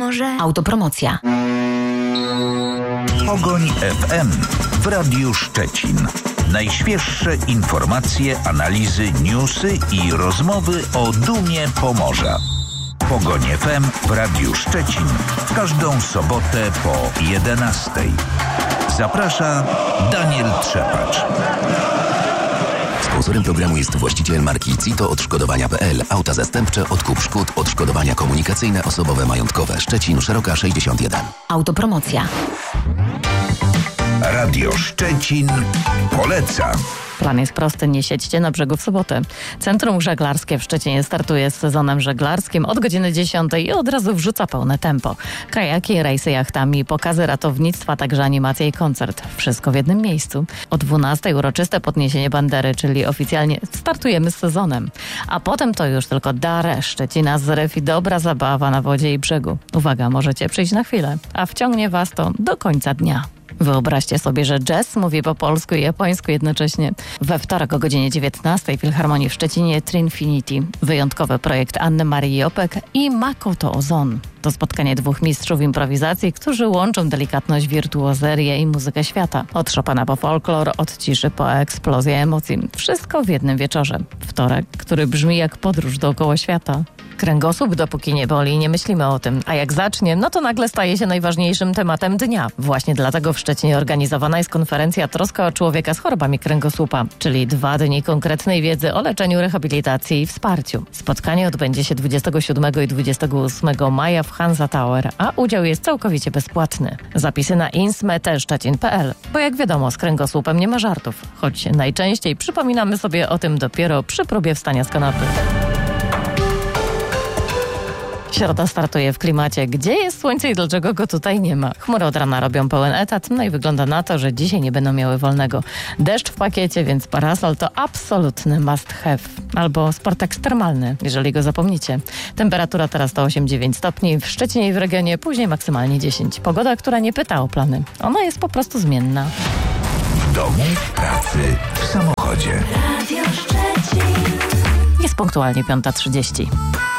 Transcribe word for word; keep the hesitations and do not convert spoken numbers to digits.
pomoże. Autopromocja. Pogoń F M w Radiu Szczecin. Najświeższe informacje, analizy, newsy i rozmowy o dumie Pomorza. Pogoń F M w Radiu Szczecin w każdą sobotę po jedenastej. Zaprasza Daniel Trzepacz. Sponsorem programu jest właściciel marki Cito Odszkodowania kropka p l. Auta zastępcze, odkup szkód, odszkodowania komunikacyjne, osobowe, majątkowe. Szczecin, Szeroka sześćdziesiąt jeden. Autopromocja. Radio Szczecin poleca. Plan jest prosty, nie siedźcie na brzegu w sobotę. Centrum Żeglarskie w Szczecinie startuje z sezonem żeglarskim od godziny dziesiątej i od razu wrzuca pełne tempo. Kajaki, rejsy jachtami, pokazy ratownictwa, także animacja i koncert. Wszystko w jednym miejscu. O dwunastej uroczyste podniesienie bandery, czyli oficjalnie startujemy z sezonem. A potem to już tylko dar Szczecina z ref i dobra zabawa na wodzie i brzegu. Uwaga, możecie przyjść na chwilę, a wciągnie was to do końca dnia. Wyobraźcie sobie, że jazz mówi po polsku i japońsku jednocześnie. We wtorek o godzinie dziewiętnastej w Filharmonii w Szczecinie Trinfinity. Wyjątkowy projekt Anny Marii Jopek i Makoto Ozon. To spotkanie dwóch mistrzów improwizacji, którzy łączą delikatność, wirtuozerię i muzykę świata. Od Chopina po folklor, od ciszy po eksplozję emocji. Wszystko w jednym wieczorze. Wtorek, który brzmi jak podróż dookoła świata. Kręgosłup dopóki nie boli, nie myślimy o tym. A jak zacznie, no to nagle staje się najważniejszym tematem dnia. Właśnie dlatego w Szczecinie organizowana jest konferencja Troska o człowieka z chorobami kręgosłupa, czyli dwa dni konkretnej wiedzy o leczeniu, rehabilitacji i wsparciu. Spotkanie odbędzie się dwudziestego siódmego i dwudziestego ósmego maja w Hansa Tower, a udział jest całkowicie bezpłatny. Zapisy na insmet szczecin kropka p l, bo jak wiadomo, z kręgosłupem nie ma żartów, choć najczęściej przypominamy sobie o tym dopiero przy próbie wstania z kanapy. Środa startuje w klimacie. Gdzie jest słońce i dlaczego go tutaj nie ma? Chmury od rana robią pełen etat, no i wygląda na to, że dzisiaj nie będą miały wolnego. Deszcz w pakiecie, więc parasol to absolutny must have. Albo sport ekstremalny, jeżeli go zapomnicie. Temperatura teraz to osiem dziewięć stopni, w Szczecinie i w regionie później maksymalnie dziesięć. Pogoda, która nie pyta o plany. Ona jest po prostu zmienna. W domu, w pracy, w samochodzie. Radio Szczecin. Jest punktualnie piąta trzydzieści.